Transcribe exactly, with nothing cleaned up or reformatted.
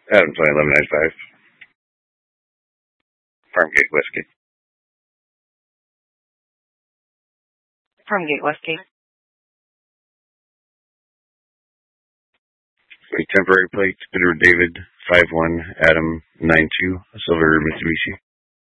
Adam twenty eleven ninety-five. Farmgate Whiskey. Farmgate Whiskey. A temporary plate, Bitterwood David, five one, Adam nine two, Silver Mitsubishi.